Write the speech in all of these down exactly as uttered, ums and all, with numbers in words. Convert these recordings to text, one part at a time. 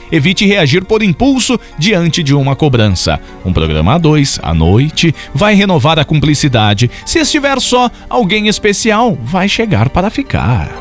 Evite reagir por impulso diante de uma cobrança. Um programa a dois, à noite, vai renovar a cumplicidade. Se estiver só, alguém especial vai chegar para ficar.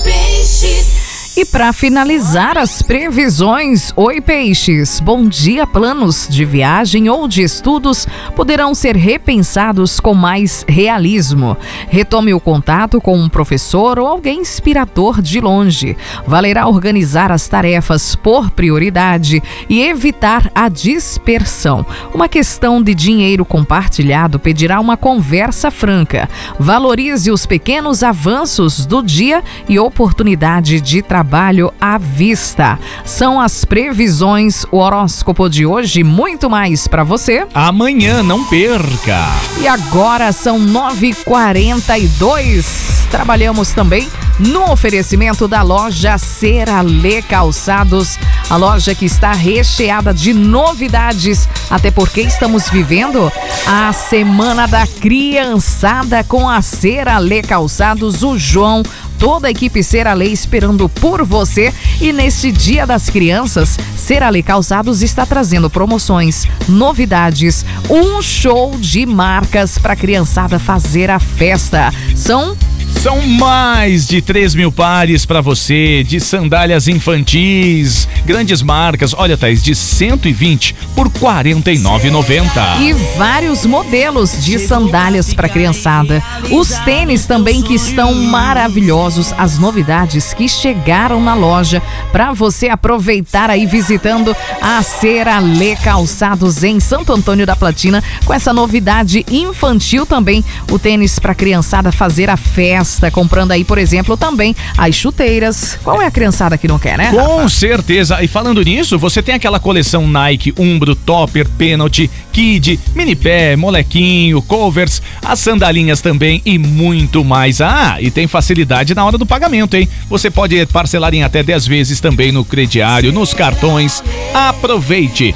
E para finalizar as previsões, oi peixes, bom dia. Planos de viagem ou de estudos poderão ser repensados com mais realismo. Retome o contato com um professor ou alguém inspirador de longe. Valerá organizar as tarefas por prioridade e evitar a dispersão. Uma questão de dinheiro compartilhado pedirá uma conversa franca. Valorize os pequenos avanços do dia e oportunidade de trabalho Trabalho à vista. São as previsões, o horóscopo de hoje, muito mais para você. Amanhã, não perca. E agora são nove e quarenta e dois. Trabalhamos também no oferecimento da loja Seralê Calçados, a loja que está recheada de novidades, até porque estamos vivendo a Semana da Criançada com a Seralê Calçados, o João, toda a equipe Seralê esperando por você. E neste Dia das Crianças, Seralê Calçados está trazendo promoções, novidades, um show de marcas para a criançada fazer a festa. São São mais de três mil pares para você de sandálias infantis, grandes marcas. Olha, Thaís, de cento e vinte por quarenta e nove reais e noventa centavos. E vários modelos de sandálias para criançada. Os tênis também que estão maravilhosos. As novidades que chegaram na loja para você aproveitar aí visitando a Seralê Calçados em Santo Antônio da Platina, com essa novidade infantil também. O tênis para criançada fazer a festa. Comprando aí, por exemplo, também as chuteiras. Qual é a criançada que não quer, né, Rafa? Com certeza. E falando nisso, você tem aquela coleção Nike, Umbro, Topper, Penalty, Kid, Mini Pé, Molequinho, Covers, as sandalinhas também e muito mais. Ah, e tem facilidade na hora do pagamento, hein? Você pode parcelar em até dez vezes também no crediário, nos cartões. Aproveite!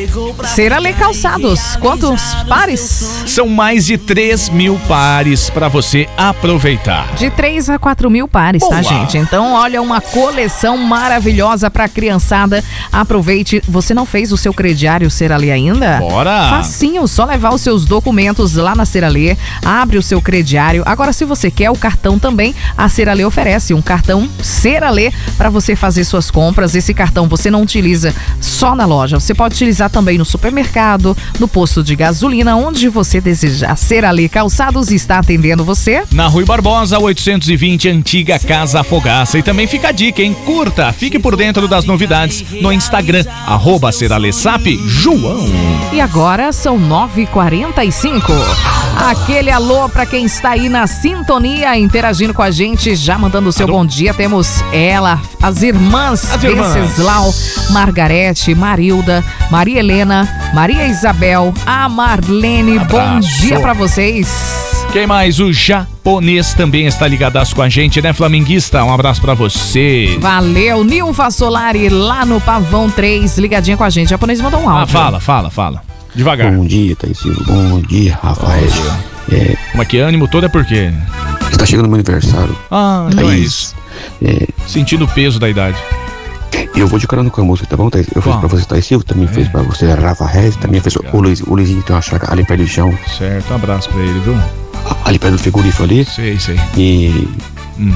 Seralê Calçados, quantos pares? São mais de três mil pares para você aproveitar. De três a quatro mil pares, Boa. Tá, gente? Então, olha, uma coleção maravilhosa pra criançada. Aproveite. Você não fez o seu crediário Seralê ainda? Bora! Facinho, só levar os seus documentos lá na Seralê, abre o seu crediário. Agora, se você quer o cartão também, a Seralê oferece um cartão Seralê pra você fazer suas compras. Esse cartão você não utiliza só na loja, você pode utilizar também no supermercado, no posto de gasolina, onde você desejar. Seralê Calçados está atendendo você na Rui Barbosa, oitocentos e vinte, antiga Casa Fogaça. E também fica a dica, hein? Curta, fique por dentro das novidades no Instagram, arroba Seralesap João. E agora são nove e quarenta e cinco. Aquele alô pra quem está aí na sintonia, interagindo com a gente, já mandando o seu alô. Bom dia. Temos ela, as irmãs, as irmãs. Venceslau, Margarete, Marilda, Maria Helena, Maria Isabel, a Marlene. Abraço. Bom dia pra vocês. Quem mais? O japonês também está ligadaço com a gente, né, flamenguista? Um abraço pra você. Valeu, Nilva Solari, lá no Pavão três, ligadinha com a gente. O japonês mandou um áudio. Ah, fala, fala, fala. Devagar. Bom dia, Thaís. Bom dia, Rafael. É... Mas que ânimo todo é porque... Está chegando meu aniversário. Ah, então é isso. É... Sentindo o peso da idade. Eu vou de carona com a música, tá bom, Thaís? Eu fiz ah. pra você, Thaís Silva, também é. fez pra você, Rafa Reis, também fez o Luiz, o Luizinho tem uma chácara ali perto do chão. Certo, um abraço pra ele, viu? Ali perto do frigorífico ali. Sei, sei. E... Hum.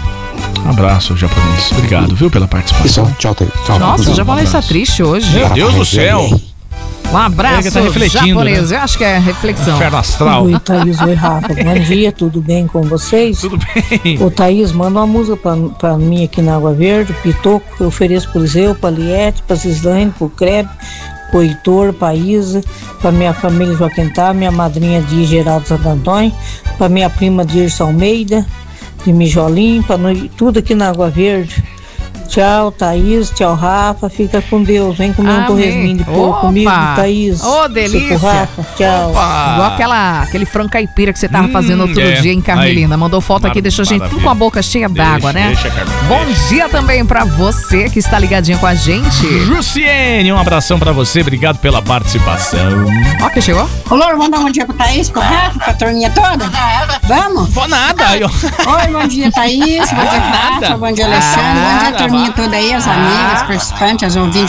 Um abraço, japonês. Obrigado, viu, pela participação. Pessoal, tchau, Thaís. Tchau. Nossa, o japonês está triste hoje. Meu Deus do céu. Um abraço, é tá japonês. Né? Eu acho que é reflexão. Inferno astral. Oi, Thaís, oi, Rafa. Bom dia, tudo bem com vocês? Tudo bem. Ô, Thaís, manda uma música pra, pra mim aqui na Água Verde, Pitoco, que eu ofereço pro Zeu, pra Liette, pra Cislane, pro Crebe, pro Heitor, pra Isa, pra minha família Joaquintá, minha madrinha de Geraldo Santo Antônio, pra minha prima Dirce Almeida, de Mijolim, pra no, tudo aqui na Água Verde. Tchau, Thaís. Tchau, Rafa. Fica com Deus. Vem comer um torresminho de porco comigo, Thaís. Ô, oh, delícia. Rafa. Tchau. Opa. Igual aquela, aquele frango caipira que você tava hum, fazendo outro é. dia em Carmelina. Aí. Mandou foto Mar- aqui, deixou a gente maravilha. tudo com a boca cheia d'água, né? Deixa, cara, Bom deixa. dia também pra você que está ligadinho com a gente. Jussiene, um abração pra você. Obrigado pela participação. Ó, que chegou? Olá, mandar um bom dia pro Thaís, pro Rafa, pra turminha toda. Vamos? Vou nada. Eu... Oi, bom dia, Thaís. Bom dia, Rafa. Bom dia, Alexandre. Bom dia, turminha toda aí, as amigas, participantes, as ouvintes